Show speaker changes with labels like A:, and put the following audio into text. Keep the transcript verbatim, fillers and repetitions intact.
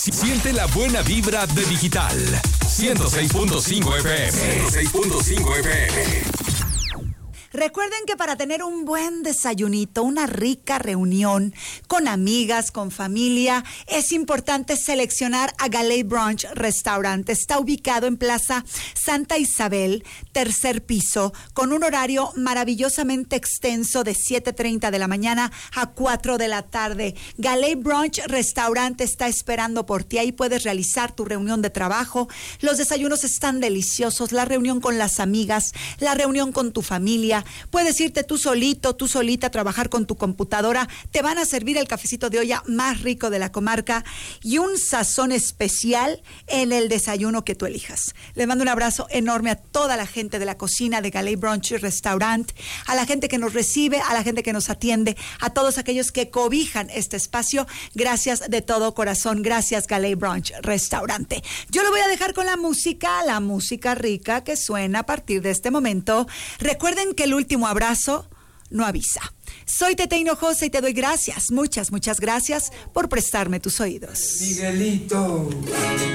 A: Siente la buena vibra de Digital. ciento seis punto cinco F M. ciento seis punto cinco F M.
B: Recuerden que para tener un buen desayunito, una rica reunión con amigas, con familia, es importante seleccionar a Galet Brunch Restaurant. Está ubicado en Plaza Santa Isabel, tercer piso, con un horario maravillosamente extenso de siete treinta de la mañana a cuatro de la tarde. Galet Brunch Restaurant está esperando por ti. Ahí puedes realizar tu reunión de trabajo. Los desayunos están deliciosos, la reunión con las amigas, la reunión con tu familia. Puedes irte tú solito, tú solita a trabajar con tu computadora. Te van a servir el cafecito de olla más rico de la comarca y un sazón especial en el desayuno que tú elijas. Les mando un abrazo enorme a toda la gente de la cocina de Galet Brunch Restaurant, a la gente que nos recibe, a la gente que nos atiende, a todos aquellos que cobijan este espacio. Gracias de todo corazón. Gracias, Galet Brunch Restaurante. Yo lo voy a dejar con la música, la música rica que suena a partir de este momento. Recuerden que el último abrazo no avisa. Soy Tete Hinojosa y te doy gracias, muchas, muchas gracias por prestarme tus oídos.
C: Miguelito.